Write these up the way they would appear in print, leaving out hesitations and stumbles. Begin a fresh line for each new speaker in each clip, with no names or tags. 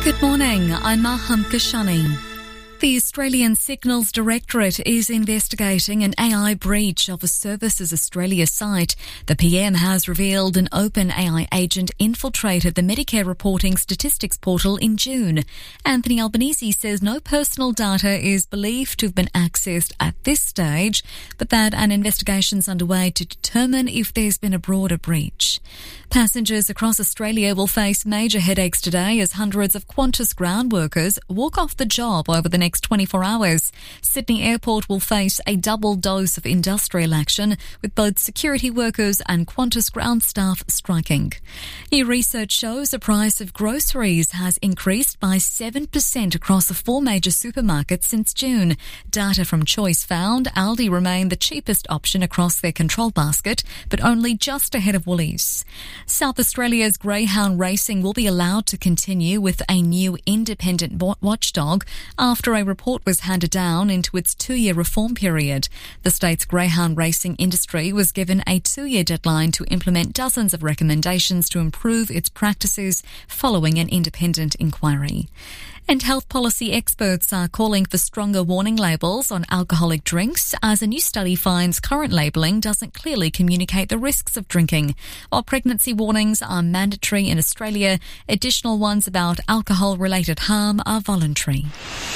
Good morning, I'm Maham Kashani. The Australian Signals Directorate is investigating an AI breach of a Services Australia site. The PM has revealed an open AI agent infiltrated the Medicare reporting statistics portal in June. Anthony Albanese says no personal data is believed to have been accessed at this stage, but that an investigation is underway to determine if there's been a broader breach. Passengers across Australia will face major headaches today as hundreds of Qantas ground workers walk off the job over the next 24 hours. Sydney Airport will face a double dose of industrial action, with both security workers and Qantas ground staff striking. New research shows the price of groceries has increased by 7% across the four major supermarkets since June. Data from Choice found Aldi remained the cheapest option across their control basket, but only just ahead of Woolies. South Australia's greyhound racing will be allowed to continue with a new independent watchdog after a report was handed down into its 2-year reform period. The state's greyhound racing industry was given a 2-year deadline to implement dozens of recommendations to improve its practices following an independent inquiry. And health policy experts are calling for stronger warning labels on alcoholic drinks, as a new study finds current labelling doesn't clearly communicate the risks of drinking. While pregnancy warnings are mandatory in Australia, additional ones about alcohol-related harm are voluntary.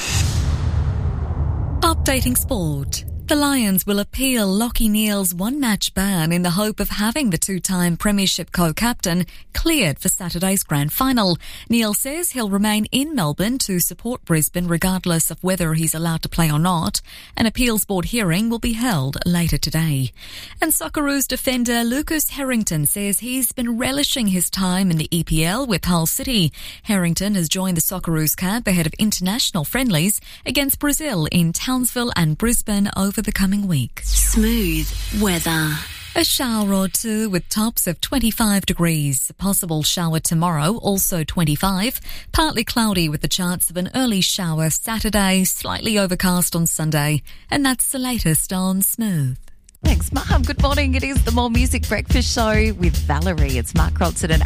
Updating sport. The Lions will appeal Lachie Neale's one-match ban in the hope of having the two-time Premiership co-captain cleared for Saturday's grand final. Neale says he'll remain in Melbourne to support Brisbane regardless of whether he's allowed to play or not. An appeals board hearing will be held later today. And Socceroos defender Lucas Harrington says he's been relishing his time in the EPL with Hull City. Harrington has joined the Socceroos camp ahead of international friendlies against Brazil in Townsville and Brisbane over the coming week.
Smooth weather.
A shower or two with tops of 25 degrees. A possible shower tomorrow, also 25. Partly cloudy with the chance of an early shower Saturday, slightly overcast on Sunday. And that's the latest on Smooth.
Thanks, Mum. Good morning. It is the More Music Breakfast Show with Valerie. It's Mark Ronson and